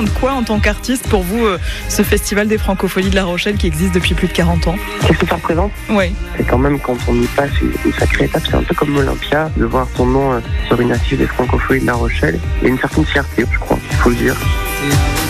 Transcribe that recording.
représente quoi en tant qu'artiste pour vous, ce festival des Francopholies de La Rochelle qui existe depuis plus de 40 ans? Qu'est-ce que ça représente? Oui. C'est quand même, quand on y passe, une sacrée étape. C'est un peu comme l'Olympia, de voir son nom sur une affiche des Francopholies de La Rochelle. Il y a une certaine fierté, je crois, il faut le dire.